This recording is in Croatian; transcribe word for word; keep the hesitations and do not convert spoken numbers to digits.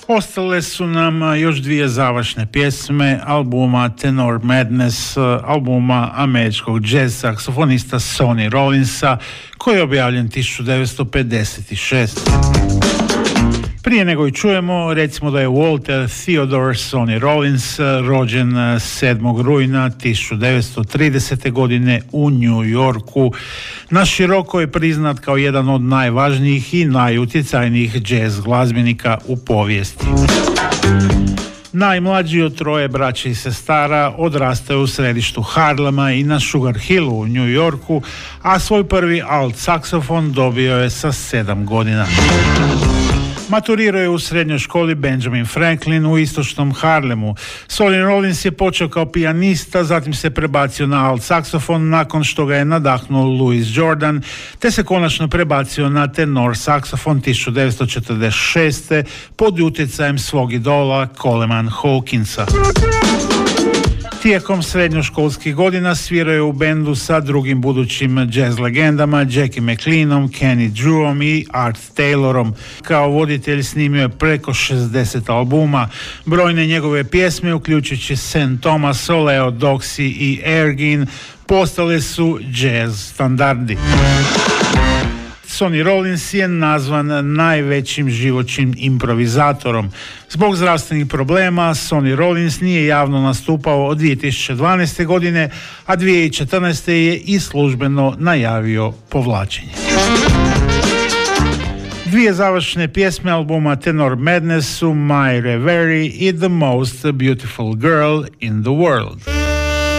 Ostale su nam još dvije završne pjesme albuma Tenor Madness, albuma američkog jazz saksofonista Sonny Rollinsa, koji je objavljen tisuću devetsto pedeset šeste. Prije nego i čujemo, recimo da je Walter Theodore Sonny Rollins rođen sedmog rujna tisuću devetsto tridesete. godine u New Yorku. Na široko je priznat kao jedan od najvažnijih i najutjecajnijih jazz glazbenika u povijesti. Najmlađi od troje braće i sestara odrastaju u središtu Harlema i na Sugar Hillu u New Yorku, a svoj prvi alt saksofon dobio je sa sedam godina. Maturirao je u srednjoj školi Benjamin Franklin u istočnom Harlemu. Sonny Rollins je počeo kao pijanista, zatim se prebacio na alt saksofon nakon što ga je nadahnuo Louis Jordan, te se konačno prebacio na tenor saksofon tisuću devetsto četrdeset šeste. pod utjecajem svog idola Coleman Hawkinsa. Tijekom srednjoškolskih godina svirao je u bendu sa drugim budućim jazz legendama Jackie McLeanom, Kenny Drewom i Art Taylorom. Kao voditelj snimio je preko šezdeset albuma. Brojne njegove pjesme, uključujući Saint Thomas, Leo Doxy i Ergin, postale su jazz standardi. Sonny Rollins je nazvan najvećim životnim improvizatorom. Zbog zdravstvenih problema Sonny Rollins nije javno nastupao od dvije tisuće dvanaeste. godine, a dvije tisuće četrnaeste. je i službeno najavio povlačenje. Dvije završne pjesme albuma Tenor Madness su My Reverie i The Most Beautiful Girl in the World.